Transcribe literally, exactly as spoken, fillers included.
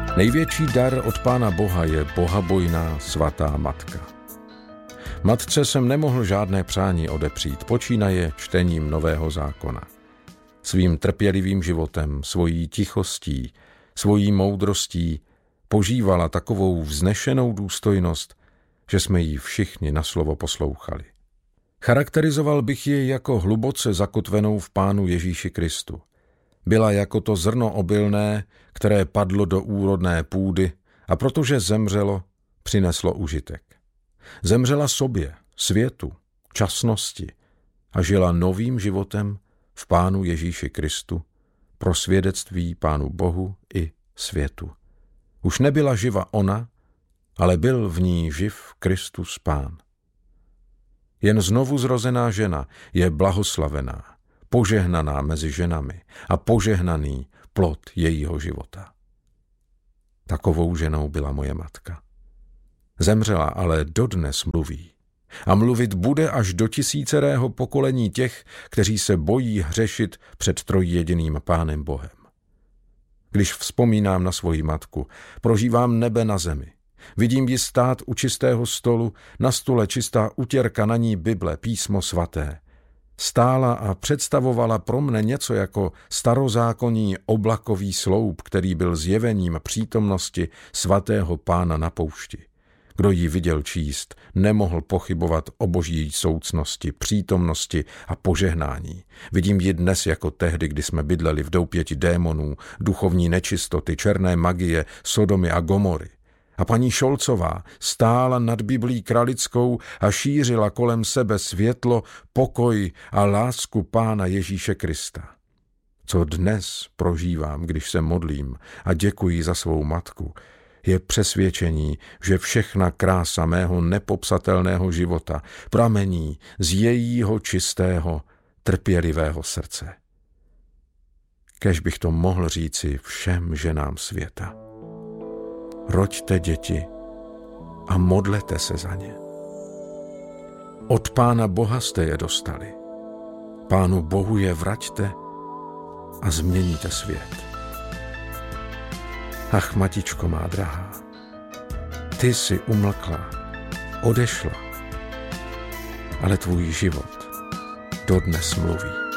Největší dar od Pána Boha je bohabojná svatá matka. Matce jsem nemohl žádné přání odepřít, počínaje čtením Nového zákona. Svým trpělivým životem, svojí tichostí, svojí moudrostí požívala takovou vznešenou důstojnost, že jsme jí všichni na slovo poslouchali. Charakterizoval bych ji jako hluboce zakotvenou v Pánu Ježíši Kristu. Byla jako to zrno obilné, které padlo do úrodné půdy a protože zemřelo, přineslo užitek. Zemřela sobě, světu, časnosti a žila novým životem v Pánu Ježíši Kristu pro svědectví Pánu Bohu i světu. Už nebyla živa ona, ale byl v ní živ Kristus Pán. Jen znovu zrozená žena je blahoslavená, požehnaná mezi ženami a požehnaný plod jejího života. Takovou ženou byla moje matka. Zemřela, ale dodnes mluví. A mluvit bude až do tisícerého pokolení těch, kteří se bojí hřešit před trojjediným Pánem Bohem. Když vzpomínám na svoji matku, prožívám nebe na zemi. Vidím ji stát u čistého stolu, na stole čistá utěrka, na ní Bible, písmo svaté. Stála a představovala pro mne něco jako starozákonní oblakový sloup, který byl zjevením přítomnosti svatého Pána na poušti. Kdo ji viděl číst, nemohl pochybovat o boží soucnosti, přítomnosti a požehnání. Vidím ji dnes jako tehdy, kdy jsme bydleli v doupěti démonů, duchovní nečistoty, černé magie, Sodomy a Gomory. A paní Šolcová stála nad Biblí kralickou a šířila kolem sebe světlo, pokoj a lásku Pána Ježíše Krista. Co dnes prožívám, když se modlím a děkuji za svou matku, je přesvědčení, že všechna krása mého nepopsatelného života pramení z jejího čistého, trpělivého srdce. Kéž bych to mohl říci všem ženám světa. Roďte děti a modlete se za ně. Od Pána Boha jste je dostali. Pánu Bohu je vraťte a změníte svět. Ach, matičko má drahá, ty jsi umlkla, odešla, ale tvůj život dodnes mluví.